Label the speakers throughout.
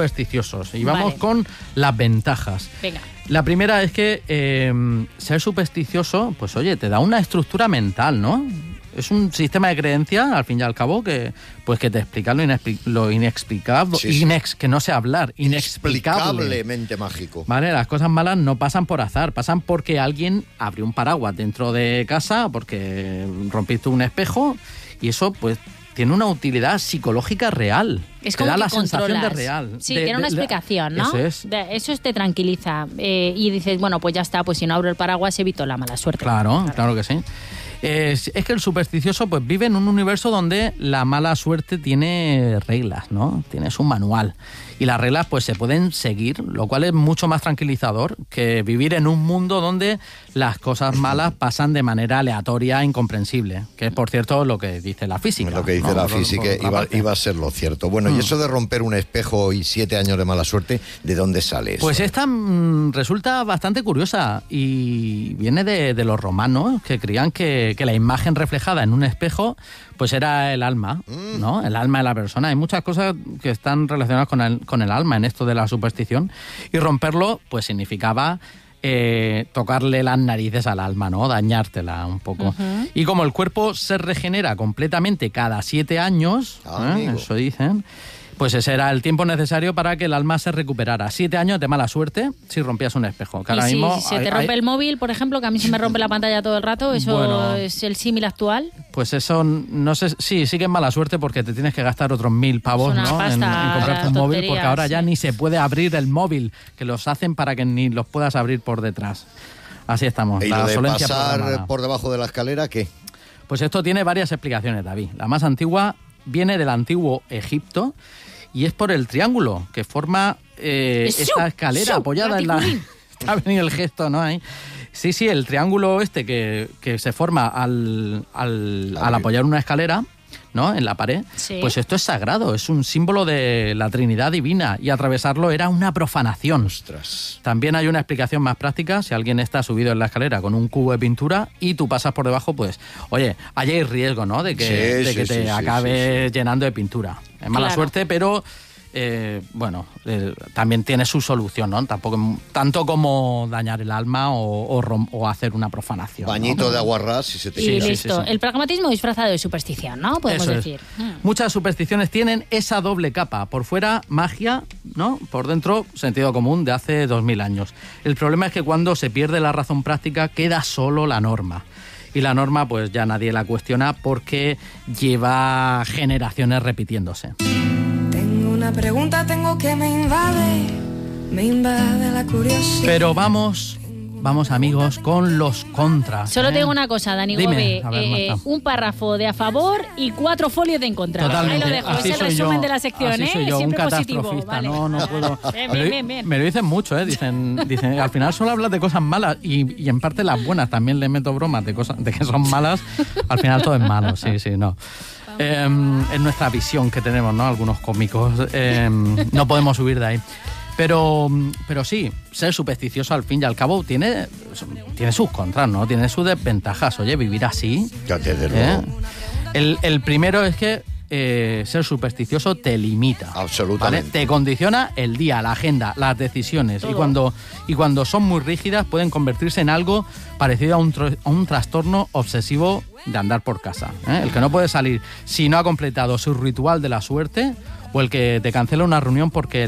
Speaker 1: supersticiosos. Y vamos con las ventajas.
Speaker 2: Venga.
Speaker 1: La primera es que ser supersticioso, pues oye, te da una estructura mental, ¿no? Es un sistema de creencias, al fin y al cabo, que te explica lo inexplicable, que no sé hablar,
Speaker 3: inexplicablemente mágico.
Speaker 1: Vale, las cosas malas no pasan por azar, pasan porque alguien abrió un paraguas dentro de casa, porque rompiste un espejo, y eso pues tiene una utilidad psicológica real.
Speaker 2: Es
Speaker 1: te
Speaker 2: como
Speaker 1: da
Speaker 2: que
Speaker 1: la
Speaker 2: controlas.
Speaker 1: sensación de real.
Speaker 2: Sí, tiene una explicación, ¿no?
Speaker 1: Eso es.
Speaker 2: Te tranquiliza. Y dices, bueno, pues ya está, pues si no abro el paraguas evito la mala suerte.
Speaker 1: Claro que sí. Es que el supersticioso pues vive en un universo donde la mala suerte tiene reglas, ¿no? Tiene su manual. Y las reglas pues se pueden seguir, lo cual es mucho más tranquilizador que vivir en un mundo donde las cosas malas pasan de manera aleatoria e incomprensible, que es, por cierto, lo que dice la física.
Speaker 3: Lo que dice la física iba a ser lo cierto. Bueno, y eso de romper un espejo y 7 años de mala suerte, ¿de dónde sale eso?
Speaker 1: Pues esta resulta bastante curiosa y viene de los romanos, que creían que la imagen reflejada en un espejo pues era el alma, ¿no? El alma de la persona. Hay muchas cosas que están relacionadas con el alma en esto de la superstición, y romperlo pues significaba tocarle las narices al alma, ¿no? Dañártela un poco. Uh-huh. Y como el cuerpo se regenera completamente cada 7 años, eso dicen, pues ese era el tiempo necesario para que el alma se recuperara. 7 años de mala suerte si rompías un espejo. Que ahora mismo
Speaker 2: se te rompe el móvil, por ejemplo, que a mí se me rompe la pantalla todo el rato, ¿eso es el símil actual?
Speaker 1: Pues eso, no sé, sí que es mala suerte porque te tienes que gastar otros 1.000 pavos, ¿no? En comprarte un móvil, porque ahora ya ni se puede abrir el móvil, que los hacen para que ni los puedas abrir por detrás. Así estamos.
Speaker 3: ¿Y lo de pasar por debajo de la escalera, qué?
Speaker 1: Pues esto tiene varias explicaciones, David. La más antigua viene del antiguo Egipto, y es por el triángulo que forma esta escalera apoyada en la... Está venido el gesto, ¿no? Ahí. Sí, el triángulo este que se forma al apoyar una escalera, ¿no? En la pared, pues esto es sagrado, es un símbolo de la Trinidad Divina, y atravesarlo era una profanación.
Speaker 3: Ostras.
Speaker 1: También hay una explicación más práctica: si alguien está subido en la escalera con un cubo de pintura y tú pasas por debajo, pues, oye, ahí hay riesgo, ¿no? De que te acabes llenando de pintura. Es mala suerte, pero... también tiene su solución, ¿no? Tampoco tanto como dañar el alma o hacer una profanación.
Speaker 3: Bañito, ¿no? De aguarrás y se te quita.
Speaker 2: Y listo. El pragmatismo disfrazado de superstición, ¿no? Podemos decir.
Speaker 1: Muchas supersticiones tienen esa doble capa. Por fuera, magia, ¿no? Por dentro, sentido común de hace 2000 años. El problema es que cuando se pierde la razón práctica, queda solo la norma. Y la norma, pues ya nadie la cuestiona porque lleva generaciones repitiéndose.
Speaker 4: Una pregunta tengo que me invade la curiosidad.
Speaker 1: Pero vamos amigos con los contras.
Speaker 2: Solo tengo una cosa, Dani Gobe, un párrafo de a favor y 4 folios de en contra.
Speaker 1: Totalmente.
Speaker 2: Ahí lo dejo, es el resumen de la sección,
Speaker 1: así soy yo,
Speaker 2: siempre
Speaker 1: un
Speaker 2: positivo.
Speaker 1: catastrofista,
Speaker 2: vale.
Speaker 1: no puedo.
Speaker 2: Bien.
Speaker 1: Me lo dicen mucho, dicen, al final solo hablas de cosas malas y en parte las buenas también le meto bromas de que son malas. Al final todo es malo, sí, no. Es nuestra visión que tenemos, ¿no? Algunos cómicos. No podemos huir de ahí. Pero sí, ser supersticioso al fin y al cabo tiene sus contras, ¿no? Tiene sus desventajas. Oye, vivir así.
Speaker 3: Ya te luego.
Speaker 1: El primero es que ser supersticioso te limita.
Speaker 3: Absolutamente.
Speaker 1: ¿Vale? Te condiciona el día, la agenda, las decisiones. Y cuando son muy rígidas pueden convertirse en algo parecido a un trastorno obsesivo de andar por casa. El que no puede salir si no ha completado su ritual de la suerte, o el que te cancela una reunión porque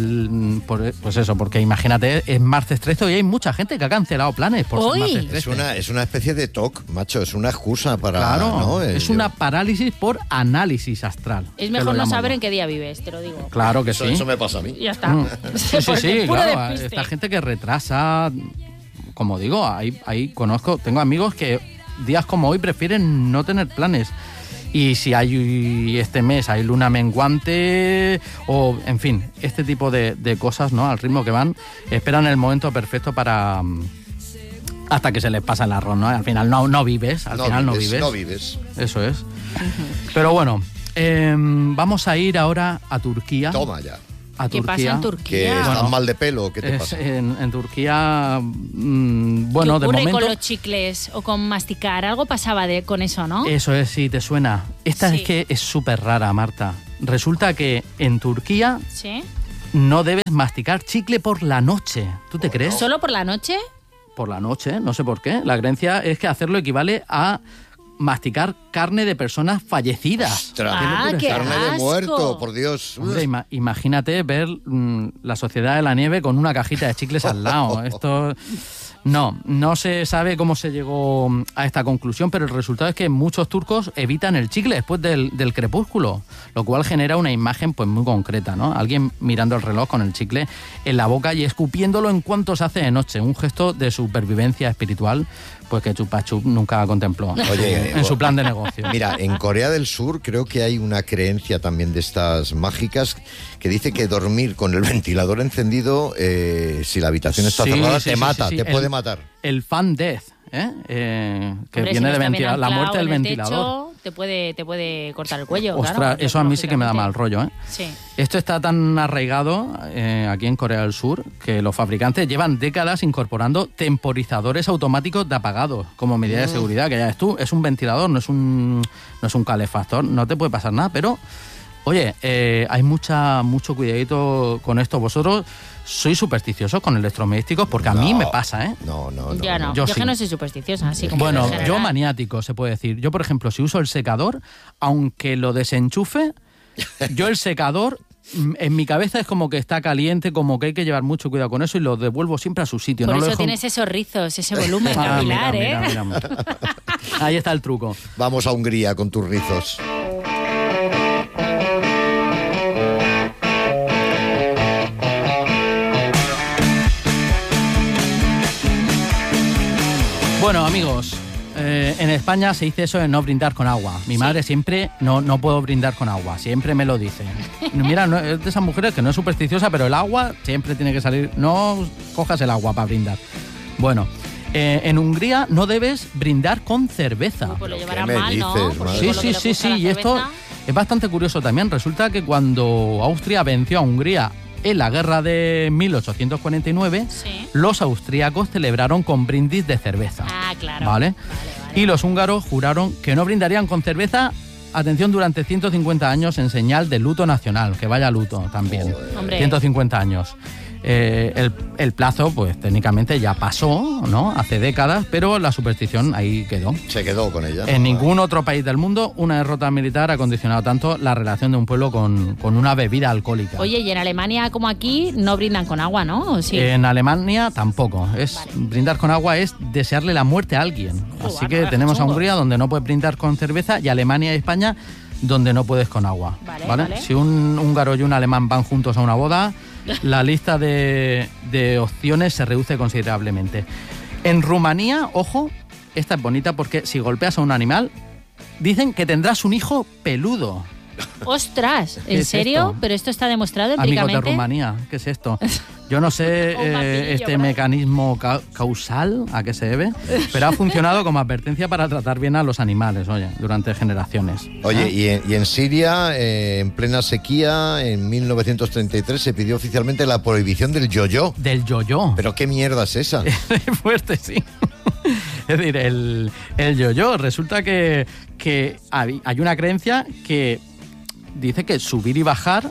Speaker 1: imagínate, es martes 13 y hay mucha gente que ha cancelado planes por ser martes 13.
Speaker 3: Es una especie de TOC, macho, es una excusa para...
Speaker 1: Claro,
Speaker 3: ¿no?
Speaker 1: Es una parálisis por análisis astral.
Speaker 2: Es mejor no saber en qué día vives, te lo digo.
Speaker 1: Claro que sí.
Speaker 3: Eso me pasa a mí.
Speaker 2: Ya está.
Speaker 1: Sí, claro. Esta gente que retrasa, como digo, tengo amigos que días como hoy prefieren no tener planes. Y si hay este mes hay luna menguante o, en fin, este tipo de cosas, ¿no? Al ritmo que van, esperan el momento perfecto para... hasta que se les pasa el arroz, ¿no? Al final no vives, no vives. Eso es. Uh-huh. Pero bueno, vamos a ir ahora a Turquía.
Speaker 3: Toma ya.
Speaker 2: ¿Qué pasa en Turquía?
Speaker 3: ¿Que estás mal de pelo? ¿Qué te pasa?
Speaker 1: En Turquía,
Speaker 2: bueno,
Speaker 1: de momento...
Speaker 2: ¿Qué ocurre con los chicles o con masticar? Algo pasaba con eso, ¿no?
Speaker 1: Eso es, sí, te suena. Esta es que es súper rara, Marta. Resulta que en Turquía no debes masticar chicle por la noche. ¿Tú te crees?
Speaker 2: ¿Solo por la noche?
Speaker 1: Por la noche, no sé por qué. La creencia es que hacerlo equivale a masticar carne de personas fallecidas.
Speaker 3: ¡Ostras!
Speaker 2: ¡Qué
Speaker 3: carne
Speaker 2: asco!
Speaker 3: de muerto, por Dios.
Speaker 1: Hombre, imagínate ver la Sociedad de la Nieve con una cajita de chicles al lado. Esto... No se sabe cómo se llegó a esta conclusión, pero el resultado es que muchos turcos evitan el chicle después del crepúsculo, lo cual genera una imagen pues muy concreta, ¿no? Alguien mirando el reloj con el chicle en la boca y escupiéndolo en cuanto se hace de noche, un gesto de supervivencia espiritual pues que Chupa Chup nunca contempló.
Speaker 3: Oye,
Speaker 1: en su plan de negocio.
Speaker 3: Mira, en Corea del Sur creo que hay una creencia también de estas mágicas que dice que dormir con el ventilador encendido, si la habitación está cerrada, te mata, te puede matar.
Speaker 1: El fan death, que
Speaker 2: Hombre,
Speaker 1: viene
Speaker 2: si
Speaker 1: de
Speaker 2: no
Speaker 1: la muerte del
Speaker 2: en el
Speaker 1: ventilador.
Speaker 2: techo, te puede cortar el cuello.
Speaker 1: Ostras,
Speaker 2: claro,
Speaker 1: eso a mí sí que me da mal rollo, ¿eh?
Speaker 2: Sí.
Speaker 1: Esto está tan arraigado aquí en Corea del Sur que los fabricantes llevan décadas incorporando temporizadores automáticos de apagados como medida de seguridad, que ya ves tú, es un ventilador, no es un calefactor, no te puede pasar nada, pero oye, hay mucho cuidadito con esto. Vosotros sois supersticiosos con electrodomésticos porque a mí me pasa, ¿eh?
Speaker 3: No.
Speaker 2: Ya no.
Speaker 1: Yo
Speaker 2: Yo
Speaker 1: sí.
Speaker 2: que no soy supersticiosa, así como
Speaker 1: Bueno,
Speaker 2: en general.
Speaker 1: yo maniático, se puede decir. Yo, por ejemplo, si uso el secador, aunque lo desenchufe, yo el secador, en mi cabeza es como que está caliente, como que hay que llevar mucho cuidado con eso y lo devuelvo siempre a su sitio.
Speaker 2: Por
Speaker 1: no
Speaker 2: eso
Speaker 1: lo dejo...
Speaker 2: tienes esos rizos, ese volumen
Speaker 1: Ah,
Speaker 2: capilar,
Speaker 1: mira. Ahí está el truco.
Speaker 3: Vamos a Hungría con tus rizos.
Speaker 1: Bueno, amigos, en España se dice eso de no brindar con agua. Mi madre siempre, no puedo brindar con agua, siempre me lo dice. Mira, es de esas mujeres que no es supersticiosa, pero el agua siempre tiene que salir. No cojas el agua para brindar. Bueno, en Hungría no debes brindar con cerveza.
Speaker 2: Pues lo
Speaker 3: ¿Qué
Speaker 2: llevarán
Speaker 3: me
Speaker 2: mal, ¿no?
Speaker 3: dices,
Speaker 2: Porque
Speaker 3: madre?
Speaker 2: con lo que le
Speaker 1: Sí,
Speaker 2: gusta la
Speaker 1: y esto
Speaker 2: cerveza.
Speaker 1: es bastante curioso también. Resulta que cuando Austria venció a Hungría en la guerra de 1849,
Speaker 2: Sí.
Speaker 1: los austríacos celebraron con brindis de cerveza.
Speaker 2: Ah, claro.
Speaker 1: ¿Vale? Y los húngaros juraron que no brindarían con cerveza, atención, durante 150 años en señal de luto nacional, que vaya luto también.
Speaker 2: Hombre.
Speaker 1: 150 años. El plazo, pues técnicamente ya pasó, ¿no? Hace décadas, pero la superstición ahí quedó.
Speaker 3: Se quedó con ella.
Speaker 1: En ningún otro país del mundo una derrota militar ha condicionado tanto la relación de un pueblo con una bebida alcohólica.
Speaker 2: Oye, y en Alemania, como aquí, no brindan con agua, ¿no? ¿O sí?
Speaker 1: En Alemania tampoco. Brindar con agua es desearle la muerte a alguien. Así que
Speaker 2: no,
Speaker 1: tenemos a
Speaker 2: chungo.
Speaker 1: Hungría donde no puedes brindar con cerveza y Alemania y España donde no puedes con agua.
Speaker 2: Vale.
Speaker 1: Si un húngaro y un alemán van juntos a una boda, la lista de opciones se reduce considerablemente. En Rumanía, ojo, esta es bonita porque si golpeas a un animal, dicen que tendrás un hijo peludo.
Speaker 2: ¡Ostras!
Speaker 1: ¿Qué
Speaker 2: ¿En
Speaker 1: es
Speaker 2: serio?
Speaker 1: esto?
Speaker 2: ¿Pero esto está demostrado
Speaker 1: Amigos
Speaker 2: empíricamente?
Speaker 1: de Rumanía, ¿qué es esto? Yo no sé
Speaker 2: Un martillo,
Speaker 1: este
Speaker 2: por ahí.
Speaker 1: mecanismo causal a qué se debe, pero ha funcionado como advertencia para tratar bien a los animales, oye, durante generaciones.
Speaker 3: Oye, y en Siria, en plena sequía, en 1933 se pidió oficialmente la prohibición del yo-yo.
Speaker 1: Del yo-yo.
Speaker 3: ¿Pero qué mierda es esa?
Speaker 1: Fuerte, sí. Es decir, el yo-yo. Resulta que hay una creencia que dice que subir y bajar,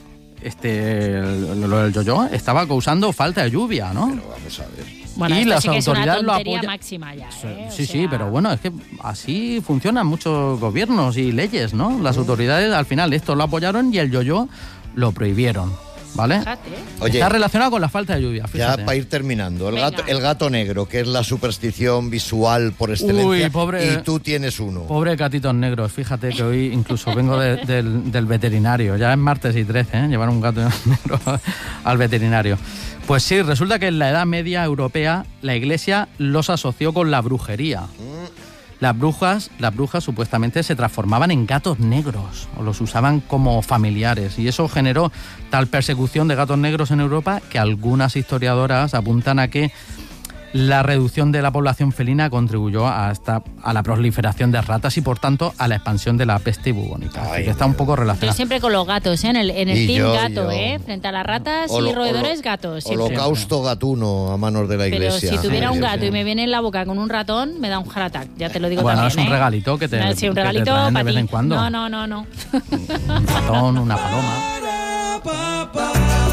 Speaker 1: lo del yo-yo, estaba causando falta de lluvia, ¿no?
Speaker 3: Pero vamos a ver.
Speaker 2: Bueno,
Speaker 1: Y
Speaker 2: esto
Speaker 1: las
Speaker 2: sí que es una
Speaker 1: autoridades lo
Speaker 2: tontería
Speaker 1: apoyan.
Speaker 2: máxima ya, ¿eh? O
Speaker 1: Sí,
Speaker 2: sea,
Speaker 1: pero bueno, es que así funcionan muchos gobiernos y leyes, ¿no? Las autoridades al final esto lo apoyaron y el yo-yo lo prohibieron, ¿vale?
Speaker 2: Fíjate.
Speaker 3: Oye,
Speaker 1: Está relacionado con la falta de lluvia,
Speaker 3: ya
Speaker 1: fíjate.
Speaker 3: para ir terminando,
Speaker 2: Venga.
Speaker 3: el gato negro, que es la superstición visual por excelencia,
Speaker 1: Uy, pobre-
Speaker 3: y tú tienes uno.
Speaker 1: Pobre gatitos negros, fíjate que hoy incluso vengo del veterinario, ya es martes y 13, ¿eh? Llevar un gato negro al veterinario. Pues sí, resulta que en la Edad Media europea la Iglesia los asoció con la brujería. Las brujas supuestamente se transformaban en gatos negros o los usaban como familiares y eso generó tal persecución de gatos negros en Europa que algunas historiadoras apuntan a que la reducción de la población felina contribuyó a la proliferación de ratas y por tanto a la expansión de la peste bubónica. Así
Speaker 3: Ay,
Speaker 1: que está un poco
Speaker 2: Yo
Speaker 1: relacionado.
Speaker 2: siempre con los gatos, ¿eh? En el
Speaker 3: Y
Speaker 2: team
Speaker 3: yo,
Speaker 2: gato,
Speaker 3: yo.
Speaker 2: ¿eh? Frente a las ratas
Speaker 3: Holo-
Speaker 2: y roedores,
Speaker 3: holo-
Speaker 2: gatos. Siempre.
Speaker 3: Holocausto gatuno a manos de la
Speaker 2: Pero
Speaker 3: Iglesia.
Speaker 2: si tuviera
Speaker 3: Sí,
Speaker 2: un
Speaker 3: sí,
Speaker 2: gato
Speaker 3: sí.
Speaker 2: y me viene en la boca con un ratón, me da un heart attack. Ya te lo digo
Speaker 1: Bueno,
Speaker 2: también,
Speaker 1: es un
Speaker 2: ¿eh?
Speaker 1: regalito que te,
Speaker 2: Sí, un
Speaker 1: que te
Speaker 2: regalito
Speaker 1: traen de
Speaker 2: para
Speaker 1: vez
Speaker 2: ti.
Speaker 1: en cuando.
Speaker 2: No.
Speaker 1: Un ratón, una paloma.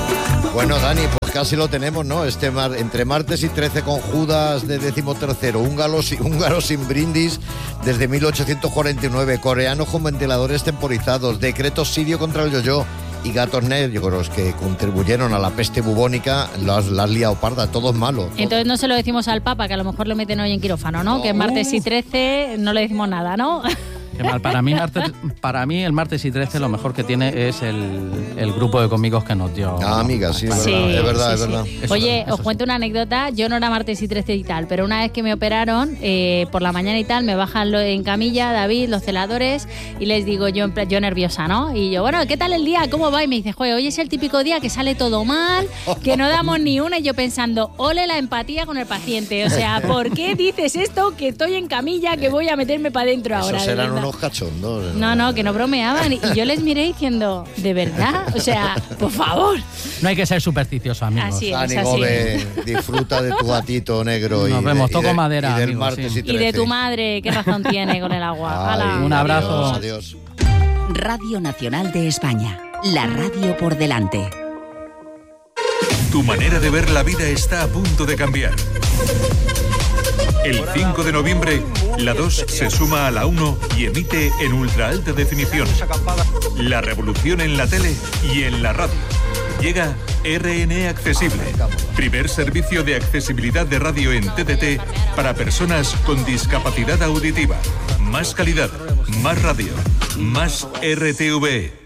Speaker 3: Bueno, Dani, pues casi lo tenemos, ¿no? Entre martes y 13 con Judas de 13º, húngaro sin brindis desde 1849, coreanos con ventiladores temporizados, decreto sirio contra el yo-yo y gatos negros que contribuyeron a la peste bubónica, las liado parda, todo es malo.
Speaker 2: Entonces no se lo decimos al Papa, que a lo mejor lo meten hoy en quirófano, ¿no? Que martes y 13 no le decimos nada, ¿no?
Speaker 1: Qué mal. Para mí el martes y 13 lo mejor que tiene es el grupo de cómicos que nos dio.
Speaker 3: Amiga, sí, es verdad.
Speaker 2: Oye, os cuento una anécdota. Yo no era martes y 13 y tal, pero una vez que me operaron, por la mañana y tal, me bajan en camilla, David, los celadores, y les digo yo nerviosa, ¿no? Y yo, bueno, ¿qué tal el día? ¿Cómo va? Y me dice, joder, hoy es el típico día que sale todo mal, que no damos ni una, y yo pensando, ole la empatía con el paciente. O sea, ¿por qué dices esto? Que estoy en camilla, que voy a meterme para adentro ahora.
Speaker 3: Esos serán unos cachondos.
Speaker 2: No, que no bromeaban. Y yo les miré diciendo, ¿de verdad? O sea, por favor.
Speaker 1: No hay que ser supersticioso, amigos.
Speaker 2: Así es,
Speaker 3: Dani Gómez, disfruta de tu gatito negro.
Speaker 1: Nos vemos, toco madera.
Speaker 3: Y del
Speaker 1: amigos,
Speaker 3: martes
Speaker 1: sí.
Speaker 3: y 13.
Speaker 2: Y de tu madre, qué razón tiene con el agua.
Speaker 3: Ay,
Speaker 1: un abrazo.
Speaker 3: Adiós.
Speaker 5: Radio Nacional de España. La radio por delante.
Speaker 6: Tu manera de ver la vida está a punto de cambiar. El 5 de noviembre, la 2 se suma a la 1 y emite en ultra alta definición. La revolución en la tele y en la radio. Llega RN Accesible, primer servicio de accesibilidad de radio en TDT para personas con discapacidad auditiva. Más calidad, más radio, más RTV.